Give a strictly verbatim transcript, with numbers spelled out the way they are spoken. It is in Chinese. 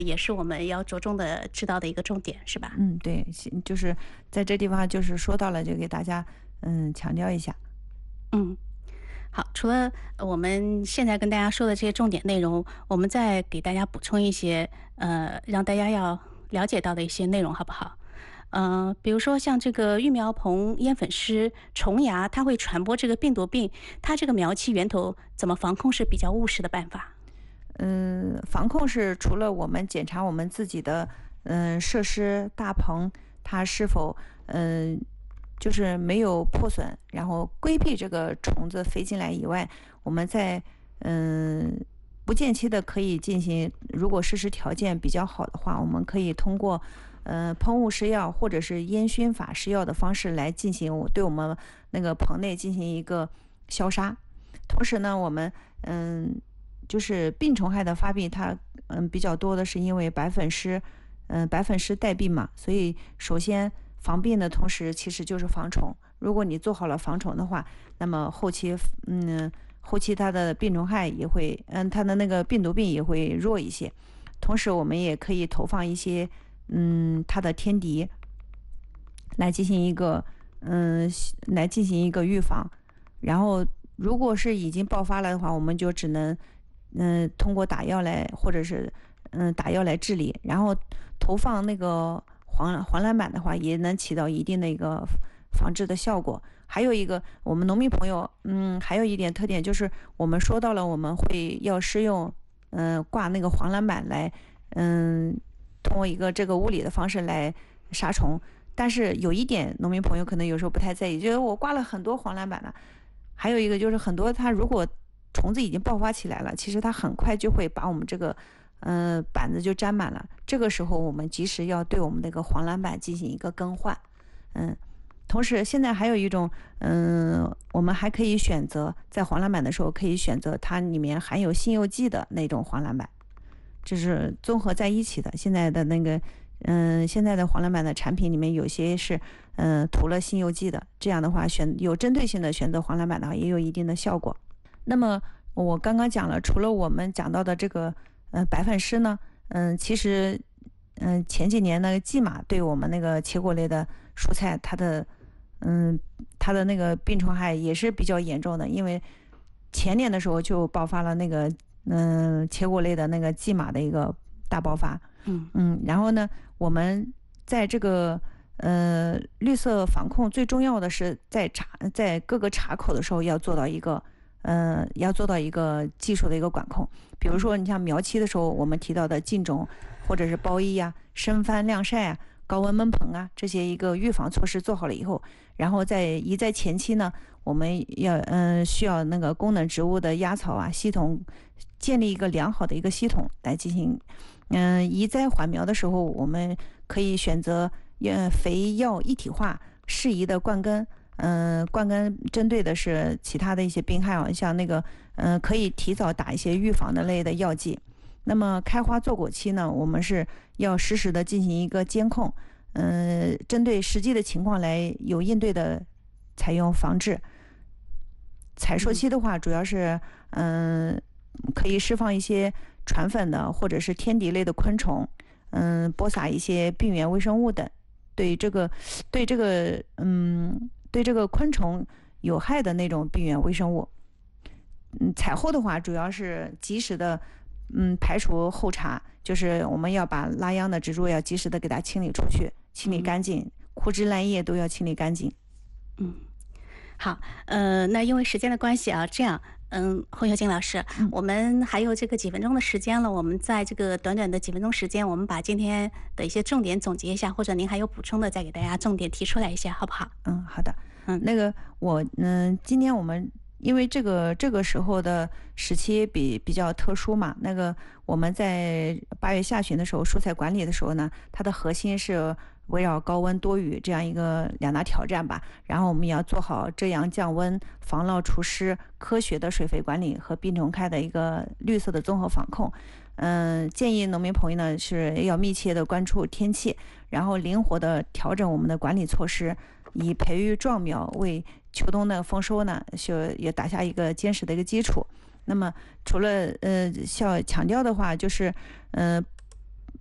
也是我们要着重的知道的一个重点，是吧？ 嗯，对，就是在这地方就是说到了，就给大家嗯强调一下。 嗯。好，除了我们现在跟大家说的这些重点内容，我们再给大家补充一些，呃，让大家要了解到的一些内容，好不好？呃，比如说像这个育苗棚烟粉虱、虫牙，它会传播这个病毒病，它这个苗期源头怎么防控是比较务实的办法？ 嗯，防控是除了我们检查我们自己的嗯设施大棚它是否嗯就是没有破损，然后规避这个虫子飞进来以外，我们在嗯不间期的可以进行，如果实施条件比较好的话，我们可以通过呃喷雾施药或者是烟熏法施药的方式来进行对我们那个棚内进行一个消杀。同时呢，我们嗯就是病虫害的发病，它嗯比较多的是因为白粉虱，嗯白粉虱带病嘛，所以首先防病的同时其实就是防虫。如果你做好了防虫的话，那么后期嗯后期它的病虫害也会嗯它的那个病毒病也会弱一些。同时我们也可以投放一些嗯它的天敌来进行一个嗯来进行一个预防。然后如果是已经爆发了的话，我们就只能嗯通过打药来或者是嗯打药来治理。然后投放那个黄黄蓝板的话，也能起到一定的一个防治的效果。还有一个，我们农民朋友，嗯，还有一点特点就是，我们说到了我们会要施用，嗯、呃，挂那个黄蓝板来，嗯，通过一个这个物理的方式来杀虫。但是有一点，农民朋友可能有时候不太在意，就是我挂了很多黄蓝板了。还有一个就是很多它如果虫子已经爆发起来了，其实它很快就会把我们这个呃板子就沾满了。这个时候我们及时要对我们那个黄蓝板进行一个更换。嗯，同时现在还有一种嗯，我们还可以选择在黄蓝板的时候可以选择它里面含有辛柚剂的那种黄蓝板，这是综合在一起的。现在的那个嗯，现在的黄蓝板的产品里面有些是嗯涂了辛柚剂的，这样的话选有针对性的选择黄蓝板的话也有一定的效果。那么我刚刚讲了，除了我们讲到的这个嗯白粉虱呢，嗯其实嗯前几年那个蓟马对我们那个茄果类的蔬菜，它的嗯它的那个病虫害也是比较严重的。因为前年的时候就爆发了那个嗯茄果类的那个蓟马的一个大爆发。 嗯嗯，然后呢，我们在这个呃绿色防控最重要的是在查在各个查口的时候要做到一个呃要做到一个技术的一个管控。比如说你像苗期的时候，我们提到的浸种或者是包衣呀、深翻晾晒啊、高温闷棚啊，这些一个预防措施做好了以后，然后在移栽前期呢，我们要嗯、呃、需要那个功能植物的压草啊系统建立一个良好的一个系统来进行。嗯，移栽缓苗的时候，我们可以选择呃肥药一体化适宜的灌根。嗯、呃，灌根针对的是其他的一些病害啊，像那个嗯、呃，可以提早打一些预防的类的药剂。那么开花坐果期呢，我们是要实时的进行一个监控，嗯、呃，针对实际的情况来有应对的采用防治。采收期的话，主要是嗯、呃，可以释放一些传粉的或者是天敌类的昆虫，嗯，播撒一些病原微生物等，对这个对这个嗯对这个昆虫有害的那种病原微生物。嗯，采后的话主要是及时的嗯排除后茬，就是我们要把拉秧的植株要及时的给它清理出去，清理干净，枯枝烂叶都要清理干净。 嗯。好，呃，那因为时间的关系啊，这样，嗯，洪秀金老师， 嗯我们还有这个几分钟的时间了，我们在这个短短的几分钟时间，我们把今天的一些重点总结一下，或者您还有补充的，再给大家重点提出来一下，好不好？ 嗯，好的。 嗯那个我嗯，今天我们因为这个这个时候的时期比比较特殊嘛，那个我们在八月下旬的时候，蔬菜管理的时候呢，它的核心是围绕高温多雨这样一个两大挑战吧。然后我们要做好遮阳降温、防涝除湿、科学的水肥管理和病虫害的一个绿色的综合防控。嗯，建议农民朋友呢是要密切的关注天气，然后灵活的调整我们的管理措施，以培育壮苗为秋冬的丰收呢，就也打下一个坚实的一个基础。那么除了呃需要强调的话，就是呃